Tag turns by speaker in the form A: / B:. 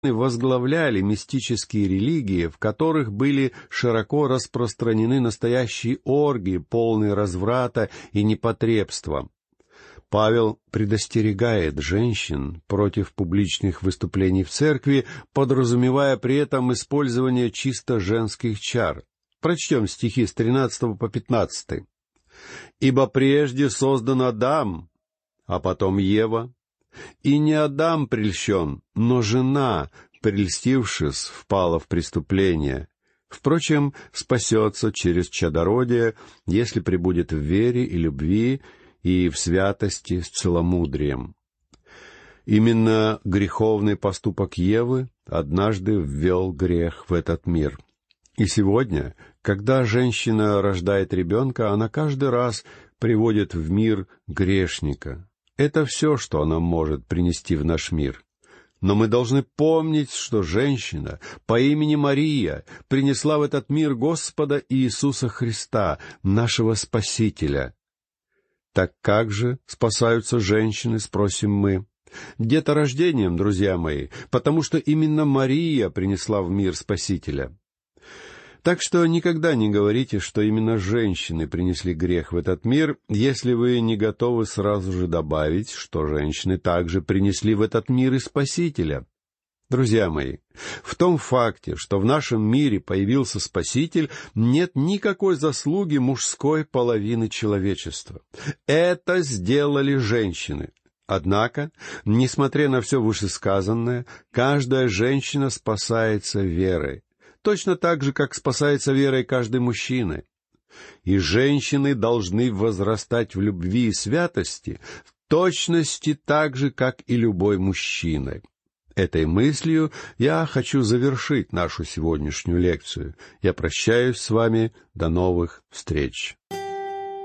A: возглавляли мистические религии, в которых были широко распространены настоящие оргии, полные разврата и непотребства. Павел предостерегает женщин против публичных выступлений в церкви, подразумевая при этом использование чисто женских чар. Прочтем стихи с 13 по 15. «Ибо прежде создан Адам, а потом Ева. И не Адам прельщен, но жена, прельстившись, впала в преступление. Впрочем, спасется через чадородие, если пребудет в вере и любви, и в святости с целомудрием». Именно греховный поступок Евы однажды ввел грех в этот мир. И сегодня, когда женщина рождает ребенка, она каждый раз приводит в мир грешника. Это все, что она может принести в наш мир. Но мы должны помнить, что женщина по имени Мария принесла в этот мир Господа Иисуса Христа, нашего Спасителя. Так как же спасаются женщины, спросим мы? Деторождением, друзья мои, потому что именно Мария принесла в мир Спасителя. Так что никогда не говорите, что именно женщины принесли грех в этот мир, если вы не готовы сразу же добавить, что женщины также принесли в этот мир и Спасителя. Друзья мои, в том факте, что в нашем мире появился Спаситель, нет никакой заслуги мужской половины человечества. Это сделали женщины. Однако, несмотря на все вышесказанное, каждая женщина спасается верой. Точно так же, как спасается верой каждый мужчина. И женщины должны возрастать в любви и святости в точности так же, как и любой мужчина. Этой мыслью я хочу завершить нашу сегодняшнюю лекцию. Я прощаюсь с вами. До новых встреч.